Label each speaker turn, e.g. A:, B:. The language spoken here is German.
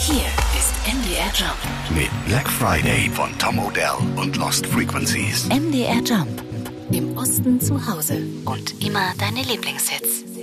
A: Hier ist MDR Jump.
B: Mit Black Friday von Tom Odell und Lost Frequencies.
A: MDR Jump. Im Osten zu Hause. Und immer deine Lieblingshits.